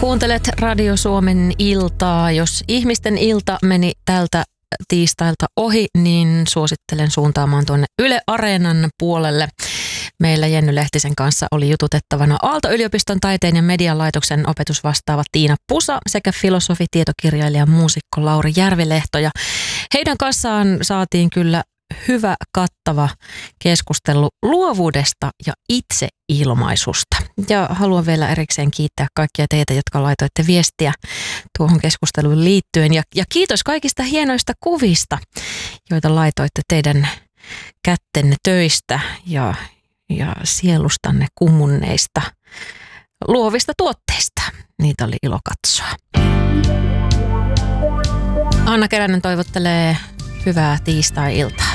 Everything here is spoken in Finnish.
Kuuntelet Radio Suomen iltaa. Jos ihmisten ilta meni tältä tiistailta ohi, niin suosittelen suuntaamaan tuonne Yle Areenan puolelle. Meillä Jenny Lehtisen kanssa oli jututettavana Aalto-yliopiston taiteen ja median laitoksen opetusvastaava Tiina Pusa sekä filosofi, tietokirjailija, muusikko Lauri Järvilehto. Ja heidän kanssaan saatiin kyllä hyvä, kattava keskustelu luovuudesta ja itseilmaisusta. Ja haluan vielä erikseen kiittää kaikkia teitä, jotka laitoitte viestiä tuohon keskusteluun liittyen. Ja kiitos kaikista hienoista kuvista, joita laitoitte teidän kättenne töistä ja sielustanne kummunneista luovista tuotteista. Niitä oli ilo katsoa. Anna Keränen toivottelee hyvää tiistai-iltaa.